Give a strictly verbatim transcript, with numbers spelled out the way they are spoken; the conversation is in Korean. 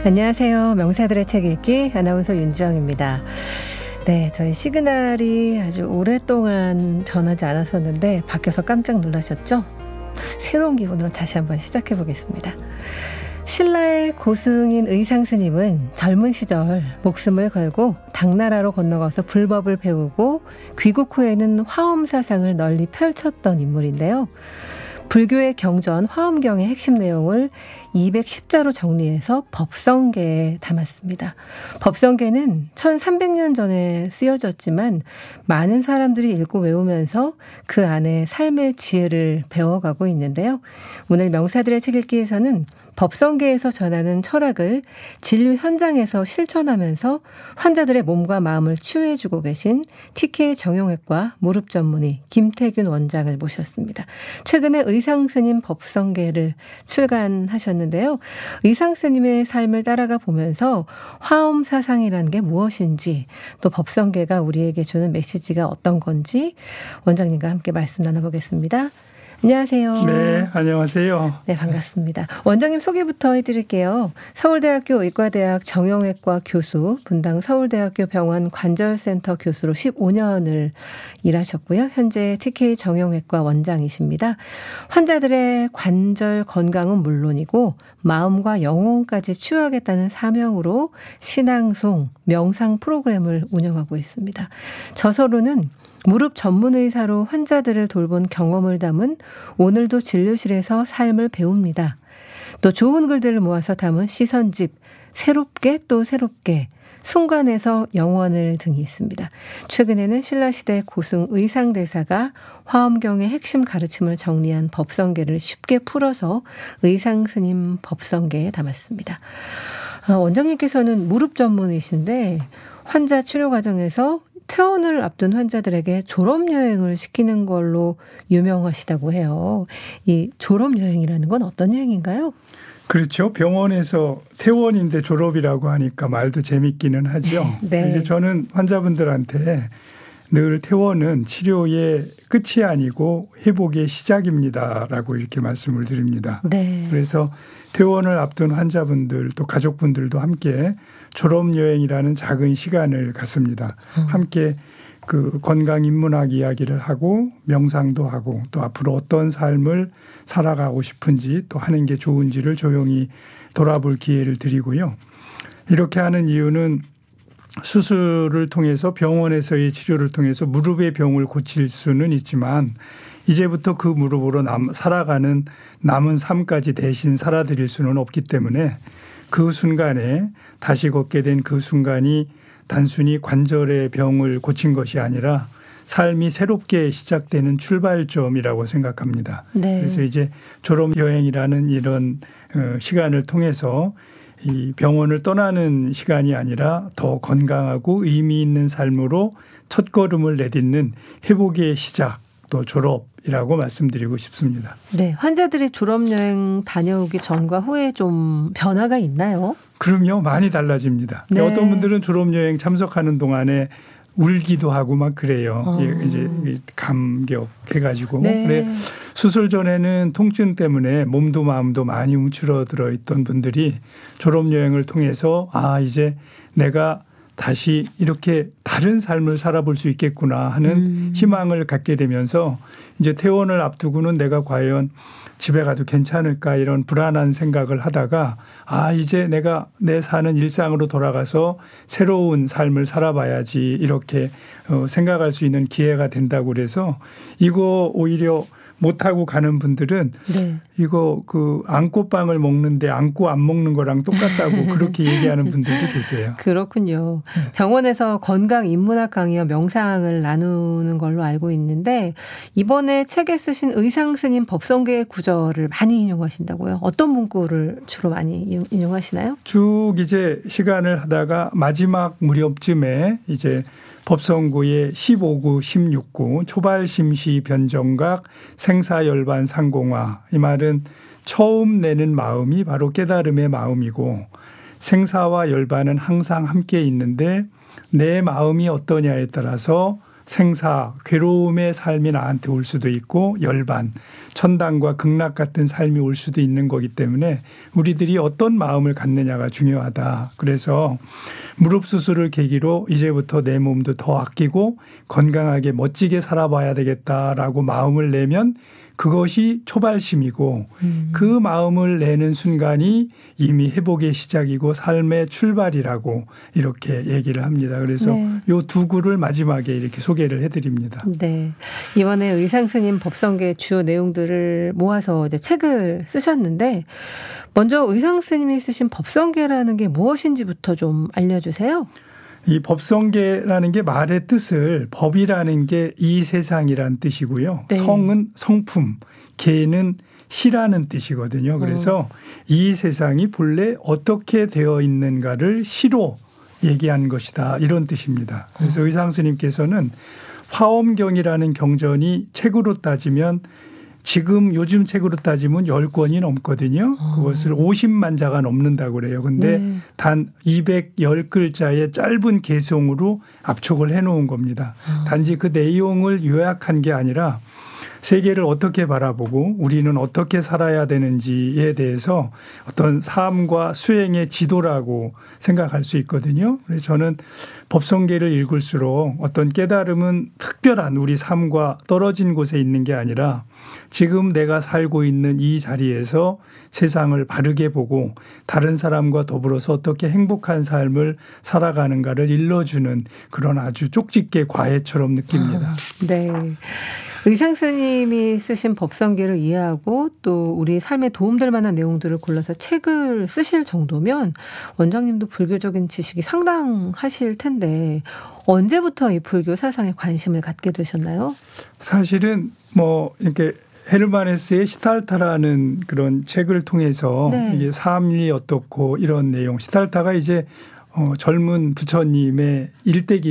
안녕하세요. 명사들의 책 읽기 아나운서 윤지영입니다. 네, 저희 시그널이 아주 오랫동안 변하지 않았었는데 바뀌어서 깜짝 놀라셨죠? 새로운 기분으로 다시 한번 시작해 보겠습니다. 신라의 고승인 의상스님은 젊은 시절 목숨을 걸고 당나라로 건너가서 불법을 배우고 귀국 후에는 화엄 사상을 널리 펼쳤던 인물인데요. 불교의 경전 화엄경의 핵심 내용을 이백십 자로 정리해서 법성계에 담았습니다. 법성계는 천삼백 년 전에 쓰여졌지만 많은 사람들이 읽고 외우면서 그 안에 삶의 지혜를 배워가고 있는데요. 오늘 명사들의 책 읽기에서는 법성계에서 전하는 철학을 진료 현장에서 실천하면서 환자들의 몸과 마음을 치유해주고 계신 티케이 정형외과 무릎 전문의 김태균 원장을 모셨습니다. 최근에 의상스님 법성계를 출간하셨는데요. 의상스님의 삶을 따라가 보면서 화엄 사상이라는 게 무엇인지, 또 법성계가 우리에게 주는 메시지가 어떤 건지 원장님과 함께 말씀 나눠보겠습니다. 안녕하세요. 네, 안녕하세요. 네, 반갑습니다. 원장님 소개부터 해드릴게요. 서울대학교 의과대학 정형외과 교수, 분당 서울대학교 병원 관절센터 교수로 십오 년을 일하셨고요. 현재 티케이 정형외과 원장이십니다. 환자들의 관절 건강은 물론이고 마음과 영혼까지 치유하겠다는 사명으로 신앙송, 명상 프로그램을 운영하고 있습니다. 저서로는 무릎 전문의사로 환자들을 돌본 경험을 담은 오늘도 진료실에서 삶을 배웁니다. 또 좋은 글들을 모아서 담은 시선집, 새롭게 또 새롭게, 순간에서 영원을 등이 있습니다. 최근에는 신라시대 고승 의상대사가 화엄경의 핵심 가르침을 정리한 법성계를 쉽게 풀어서 의상스님 법성계에 담았습니다. 아, 원장님께서는 무릎 전문의신데 환자 치료 과정에서 퇴원을 앞둔 환자들에게 졸업여행을 시키는 걸로 유명하시다고 해요. 이 졸업여행이라는 건 어떤 여행인가요? 그렇죠. 병원에서 퇴원인데 졸업이라고 하니까 말도 재밌기는 하죠. 네. 이제 저는 환자분들한테 늘 퇴원은 치료의 끝이 아니고 회복의 시작입니다라고 이렇게 말씀을 드립니다. 네. 그래서 퇴원을 앞둔 환자분들 또 가족분들도 함께 졸업여행이라는 작은 시간을 갖습니다. 음. 함께 그 건강 인문학 이야기를 하고 명상도 하고 또 앞으로 어떤 삶을 살아가고 싶은지 또 하는 게 좋은지를 조용히 돌아볼 기회를 드리고요. 이렇게 하는 이유는 수술을 통해서 병원에서의 치료를 통해서 무릎의 병을 고칠 수는 있지만 이제부터 그 무릎으로 남, 살아가는 남은 삶까지 대신 살아드릴 수는 없기 때문에 그 순간에 다시 걷게 된 그 순간이 단순히 관절의 병을 고친 것이 아니라 삶이 새롭게 시작되는 출발점이라고 생각합니다. 네. 그래서 이제 졸업여행이라는 이런 시간을 통해서 이 병원을 떠나는 시간이 아니라 더 건강하고 의미 있는 삶으로 첫걸음을 내딛는 회복의 시작 또 졸업이라고 말씀드리고 싶습니다. 네, 환자들이 졸업여행 다녀오기 전과 후에 좀 변화가 있나요? 그럼요. 많이 달라집니다. 네. 어떤 분들은 졸업여행 참석하는 동안에 울기도 하고 막 그래요. 어. 이제 감격해가지고. 네. 그래 수술 전에는 통증 때문에 몸도 마음도 많이 움츠러들어 있던 분들이 졸업여행을 통해서 아 이제 내가 다시 이렇게 다른 삶을 살아볼 수 있겠구나 하는 음. 희망을 갖게 되면서 이제 퇴원을 앞두고는 내가 과연 집에 가도 괜찮을까 이런 불안한 생각을 하다가 아 이제 내가 내 사는 일상으로 돌아가서 새로운 삶을 살아봐야지 이렇게 생각할 수 있는 기회가 된다고 그래서 이거 오히려 못하고 가는 분들은 네. 이거 그 안고빵을 먹는데 안고 안 먹는 거랑 똑같다고 그렇게 얘기하는 분들도 계세요. 그렇군요. 병원에서 건강 인문학 강의와 명상을 나누는 걸로 알고 있는데 이번에 책에 쓰신 의상스님 법성계의 구절을 많이 인용하신다고요? 어떤 문구를 주로 많이 인용하시나요? 쭉 이제 시간을 하다가 마지막 무렵쯤에 이제 법성구의 십오 구, 십육 구 초발심시 변정각 생사열반 상공화 이 말은 처음 내는 마음이 바로 깨달음의 마음이고 생사와 열반은 항상 함께 있는데 내 마음이 어떠냐에 따라서 생사, 괴로움의 삶이 나한테 올 수도 있고 열반, 천당과 극락 같은 삶이 올 수도 있는 거기 때문에 우리들이 어떤 마음을 갖느냐가 중요하다. 그래서 무릎 수술을 계기로 이제부터 내 몸도 더 아끼고 건강하게 멋지게 살아봐야 되겠다라고 마음을 내면 그것이 초발심이고 음. 그 마음을 내는 순간이 이미 회복의 시작이고 삶의 출발이라고 이렇게 얘기를 합니다. 그래서 네. 이 두 구를 마지막에 이렇게 소개를 해드립니다. 네, 이번에 의상스님 법성계 주요 내용들을 모아서 이제 책을 쓰셨는데 먼저 의상스님이 쓰신 법성계라는 게 무엇인지부터 좀 알려주세요. 이 법성계라는 게 말의 뜻을 법이라는 게 이 세상이란 뜻이고요. 네. 성은 성품, 계는 시라는 뜻이거든요. 그래서 어. 이 세상이 본래 어떻게 되어 있는가를 시로 얘기한 것이다. 이런 뜻입니다. 그래서 어. 의상스님께서는 화엄경이라는 경전이 책으로 따지면 지금 요즘 책으로 따지면 열 권이 넘거든요. 어. 그것을 오십만 자가 넘는다고 그래요. 근데 네. 단 이백십 글자의 짧은 개송으로 압축을 해놓은 겁니다. 어. 단지 그 내용을 요약한 게 아니라 세계를 어떻게 바라보고 우리는 어떻게 살아야 되는지에 대해서 어떤 삶과 수행의 지도라고 생각할 수 있거든요. 그래서 저는 법성계를 읽을수록 어떤 깨달음은 특별한 우리 삶과 떨어진 곳에 있는 게 아니라 지금 내가 살고 있는 이 자리에서 세상을 바르게 보고 다른 사람과 더불어서 어떻게 행복한 삶을 살아가는가를 일러주는 그런 아주 쪽집게 과외처럼 느낍니다. 아, 네. 의상스님이 쓰신 법성계를 이해하고 또 우리 삶에 도움될 만한 내용들을 골라서 책을 쓰실 정도면 원장님도 불교적인 지식이 상당하실 텐데 언제부터 이 불교 사상에 관심을 갖게 되셨나요? 사실은 뭐 이렇게 헤르만 헤세의 시달타라는 그런 책을 통해서 네. 이게 삶이 어떻고 이런 내용, 시달타가 이제 어, 젊은 부처님의 일대기